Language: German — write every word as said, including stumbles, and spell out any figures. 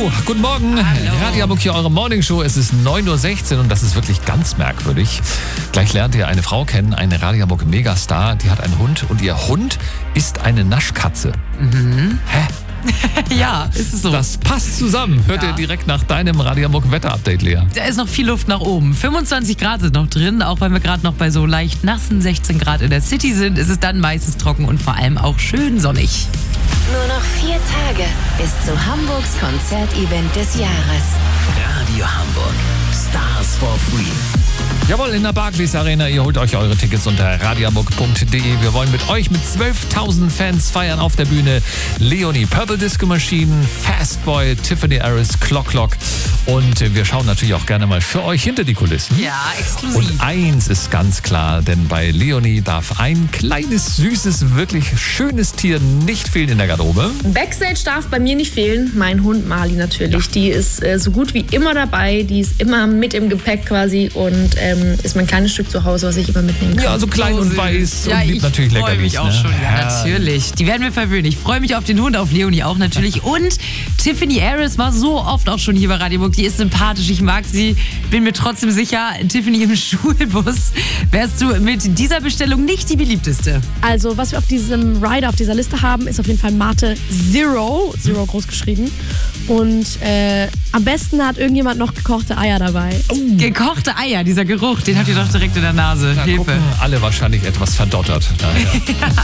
Hallo, guten Morgen. Hallo. Radio Hamburg hier, eure Morningshow. Es ist neun Uhr sechzehn und das ist wirklich ganz merkwürdig. Gleich lernt ihr eine Frau kennen, eine Radio Hamburg Megastar. Die hat einen Hund und ihr Hund ist eine Naschkatze. Mhm. Hä? Ja, ist es so. Das passt zusammen. Hört Ja. ihr direkt nach deinem Radio Hamburg Wetter-Update, Lea. Da ist noch viel Luft nach oben. fünfundzwanzig Grad sind noch drin, auch wenn wir gerade noch bei so leicht nassen sechzehn Grad in der City sind, ist es dann meistens trocken und vor allem auch schön sonnig. Nur noch vier Tage bis zu Hamburgs Konzertevent des Jahres. Radio Hamburg. Stars for Free. Jawohl, in der Barclays Arena. Ihr holt euch eure Tickets unter radiohamburg punkt de. Wir wollen mit euch mit zwölftausend Fans feiern auf der Bühne. Leonie, Purple Disco Machine, Fastboy, Tiffany Harris, Clock Clock. Und wir schauen natürlich auch gerne mal für euch hinter die Kulissen. Ja, exklusiv. Und eins ist ganz klar, denn bei Leonie darf ein kleines, süßes, wirklich schönes Tier nicht fehlen in der Garderobe. Backstage darf bei mir nicht fehlen. Mein Hund Mali natürlich. Ja. Die ist äh, so gut wie immer dabei. Die ist immer mit im Gepäck quasi und ähm, ist mein kleines Stück zu Hause, was ich immer mitnehmen kann. Ja, so klein und weiß Ja, und liebt ich natürlich freue Leckerlis. mich auch ne? schon. Ja, Ja. natürlich. Die werden wir verwöhnen. Ich freue mich auf den Hund, auf Leonie auch natürlich. Und Tiffany Harris war so oft auch schon hier bei Radio Hamburg. Die ist sympathisch, ich mag sie. Bin mir trotzdem sicher, Tiffany im Schulbus wärst du mit dieser Bestellung nicht die beliebteste. Also, was wir auf diesem Rider, auf dieser Liste haben, ist auf jeden Fall Mate Zero. Zero groß geschrieben. Und äh, am besten hat irgendjemand noch gekochte Eier dabei. Gekochte Eier, dieser Geruch, den habt ihr doch direkt in der Nase. Da Hilfe. gucken alle wahrscheinlich etwas verdottert. Naja.